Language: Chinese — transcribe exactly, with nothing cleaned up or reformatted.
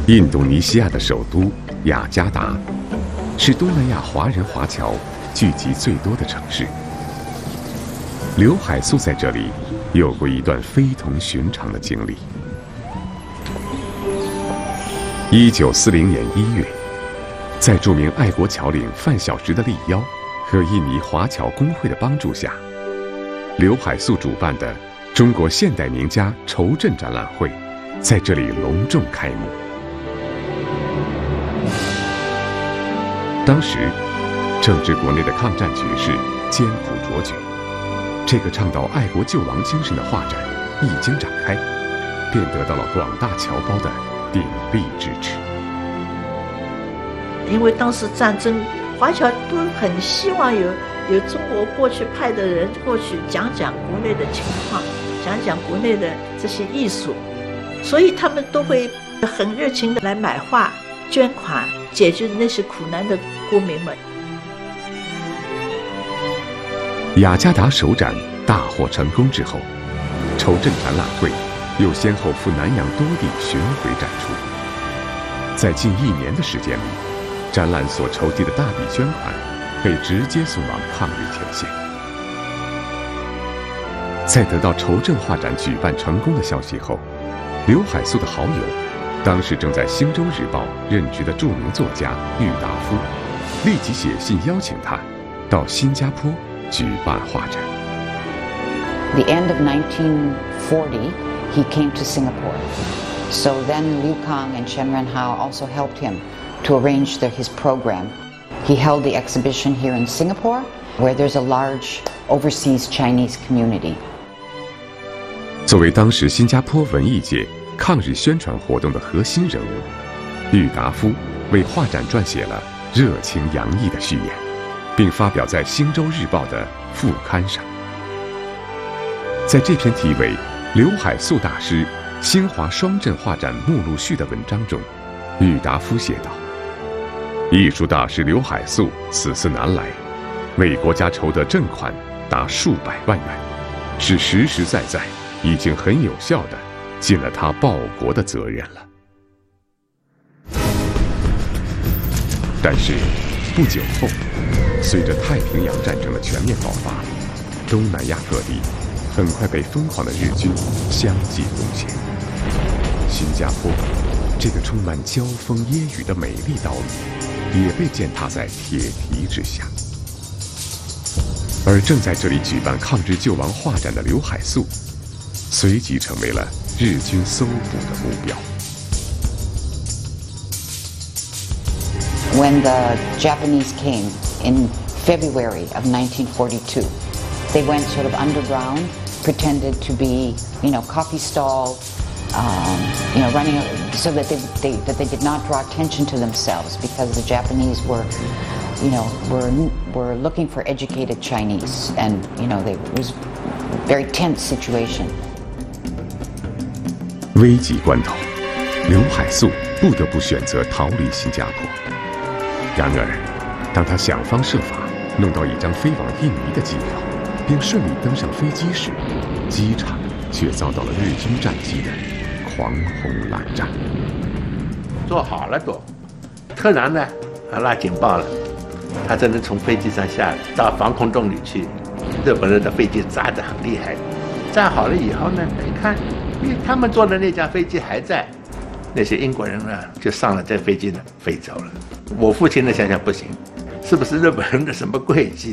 印度尼西亚的首都雅加达，是东南亚华人华侨聚集最多的城市。刘海粟在这里有过一段非同寻常的经历。一九四零年一月，在著名爱国侨领范小时的力邀和印尼华侨工会的帮助下，刘海粟主办的中国现代名家筹镇展览会在这里隆重开幕。当时正值国内的抗战局势艰苦卓绝，这个倡导爱国救亡精神的画展一经展开，便得到了广大侨胞的鼎力支持。 因为当时战争，华侨都很希望有有中国过去派的人过去讲讲国内的情况，讲讲国内的这些艺术，所以他们都会很热情的来买画、捐款，解决那些苦难的国民们。 雅加达首展大获成功之后，筹镇展览会又先后赴南洋多地巡回展出。在近一年的时间里，展览所筹集的大笔捐款被直接送往抗日前线。在得到筹镇画展举办成功的消息后，刘海粟的好友，当时正在《星洲日报》任职的著名作家郁达夫，立即写信邀请他到新加坡举办画展。 The end of nineteen forty, he came to Singapore. So then Liu Kang and Chen Renhao also helped him to arrange the, his program. He held the exhibition here in Singapore, where there's a large overseas Chinese community. 作为当时新加坡文艺界抗日宣传活动的核心人物，郁达夫为画展撰写了热情洋溢的序言，并发表在《星洲日报》的副刊上。在这篇题为《刘海粟大师新华双镇画展目录序》的文章中，郁达夫写道：“艺术大师刘海粟此次南来，为国家筹得赈款达数百万元，是实实在在、已经很有效地尽了他报国的责任了。”但是不久后，随着太平洋战争的全面爆发，东南亚各地很快被疯狂的日军相继攻陷。新加坡这个充满交锋揶揄的美丽岛屿，也被践踏在铁蹄之下。而正在这里举办抗日救亡画展的刘海粟，随即成为了日军搜捕的目标。 When the Japanese came in February of nineteen forty-two, they went sort of underground, pretended to be, you know, coffee stall, um, you know, running so that they, they that they did not draw attention to themselves, because the Japanese were, you know, were were looking for educated Chinese, and you know, they, it was a very tense situation. 危急关头，刘海粟不得不选择逃离新加坡。 然而，当他想方设法弄到一张飞往印尼的机票，并顺利登上飞机时，机场却遭到了日军战机的狂轰滥炸。 做好了都，突然呢，他拉警报了，他只能从飞机上下来，到防空洞里去。日本人的飞机炸得很厉害，炸好了以后呢，一看，咦，他们坐的那架飞机还在。 那些英国人呢，就上了这飞机呢，飞走了。我父亲呢，想想不行，是不是日本人的什么诡计？